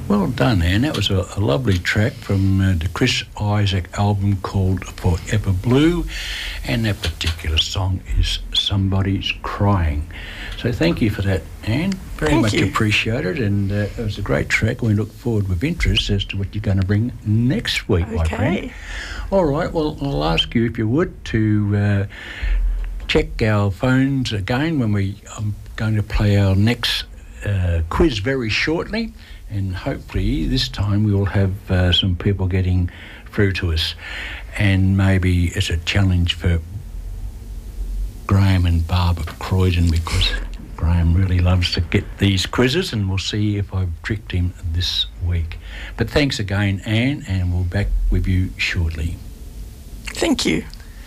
Well done, Anne. That was a lovely track from the Chris Isaak album called Forever Blue, and that particular song is Somebody's Crying. So thank you for that, Anne. Very much appreciated, and it was a great track. We look forward with interest as to what you're going to bring next week, my friend. All right, well, I'll ask you, if you would, to check our phones again when I'm going to play our next quiz very shortly. And hopefully this time we will have some people getting through to us. And maybe it's a challenge for Graham and Barb of Croydon, because Graham really loves to get these quizzes, and we'll see if I've tricked him this week. But thanks again, Anne, and we'll be back with you shortly. Thank you.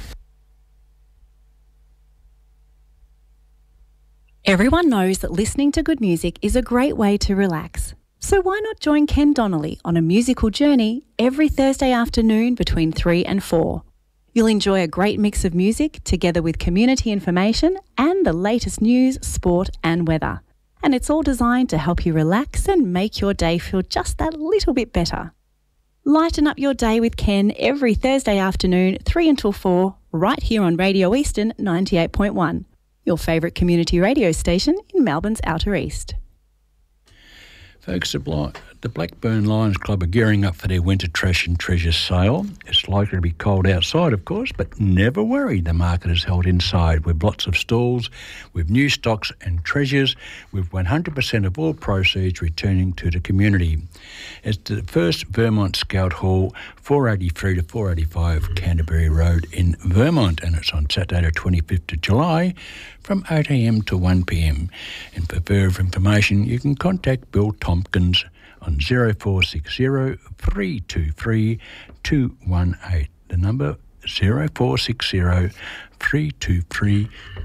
Everyone knows that listening to good music is a great way to relax. So why not join Ken Donnelly on a musical journey every Thursday afternoon between 3 and 4? You'll enjoy a great mix of music together with community information and the latest news, sport and weather. And it's all designed to help you relax and make your day feel just that little bit better. Lighten up your day with Ken every Thursday afternoon, 3 until 4, right here on Radio Eastern 98.1, your favourite community radio station in Melbourne's Outer East. Folks, the Blackburn Lions Club are gearing up for their winter trash and treasure sale. It's likely to be cold outside, of course, but never worry. The market is held inside with lots of stalls, with new stocks and treasures, with 100% of all proceeds returning to the community. It's the first Vermont Scout Hall, 483 to 485 Canterbury Road in Vermont, and it's on Saturday the 25th of July from 8 a.m. to 1 p.m. And for further information, you can contact Bill Tompkins on 0460 323 218. The number 0460 323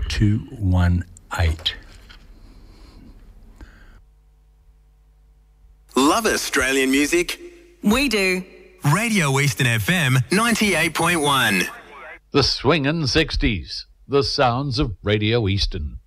218. Love Australian music? We do. Radio Eastern FM 98.1. The swingin' 60s. The sounds of Radio Eastern.